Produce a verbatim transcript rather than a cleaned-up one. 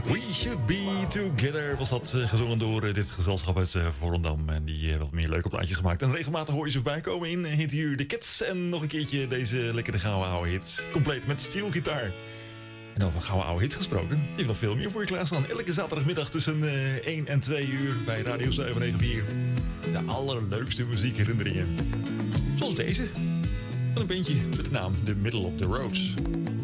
We Should Be Together was dat uh, gezongen door uh, dit gezelschap uit uh, Volendam. En die uh, wat meer leuke plaatjes gemaakt. En regelmatig hoor je ze voorbij komen in uh, Hit hier de Cats. En nog een keertje deze lekkere gouden oude hits. Compleet met steelgitaar. En over gouden oude hits gesproken. Je hebt nog veel meer voor je klaarstaan. Elke zaterdagmiddag tussen uh, één en twee uur bij Radio zeven negen vier. De allerleukste muziekherinneringen. Zoals deze. Van een bandje met de naam The Middle of the Roads.